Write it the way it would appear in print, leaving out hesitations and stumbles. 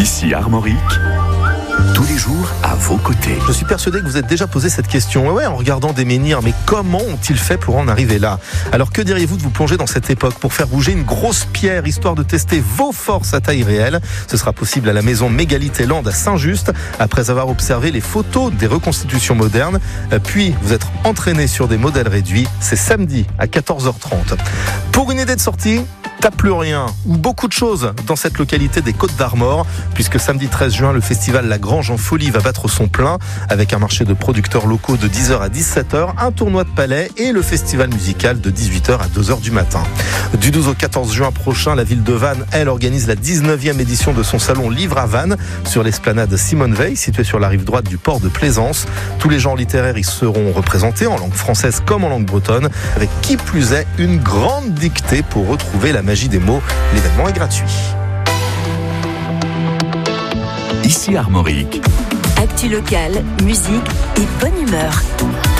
Ici Armorique, tous les jours à vos côtés. Je suis persuadé que vous êtes déjà posé cette question. Ouais, en regardant des menhirs, mais comment ont-ils fait pour en arriver là ? Alors que diriez-vous de vous plonger dans cette époque pour faire bouger une grosse pierre, histoire de tester vos forces à taille réelle ? Ce sera possible à la maison Mégalithe et Land à Saint-Just, après avoir observé les photos des reconstitutions modernes. Puis vous êtes entraîné sur des modèles réduits. C'est samedi à 14h30. Pour une idée de sortie, t'as plus rien, ou beaucoup de choses dans cette localité des Côtes d'Armor, puisque samedi 13 juin, le festival La Grange en Folie va battre son plein, avec un marché de producteurs locaux de 10h à 17h, un tournoi de palais et le festival musical de 18h à 2h du matin. Du 12 au 14 juin prochain, la ville de Vannes, elle, organise la 19e édition de son salon Livre à Vannes, sur l'esplanade Simone Veil, située sur la rive droite du port de Plaisance. Tous les genres littéraires y seront représentés, en langue française comme en langue bretonne, avec qui plus est une grande dictée pour retrouver la magie des mots. L'événement est gratuit. Ici Armorique. Actu locale, musique et bonne humeur.